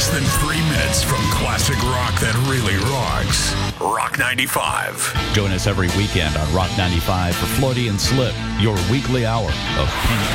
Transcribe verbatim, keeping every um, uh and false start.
less than three minutes from classic rock that really rocks. Rock ninety-five. Join us every weekend on Rock ninety-five for Floaty and Slip, your weekly hour of pink